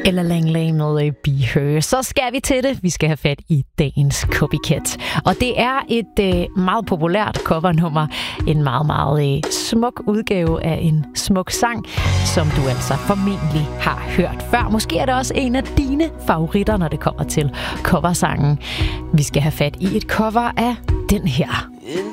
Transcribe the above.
Eller Lang Lay med Be Her. Så skal vi til det. Vi skal have fat i dagens Copycat. Og det er et meget populært covernummer. En meget, meget smuk udgave af en smuk sang, som du altså formentlig har hørt før. Måske er det også en af dine favoritter, når det kommer til coversangen. Vi skal have fat i et cover af den her. In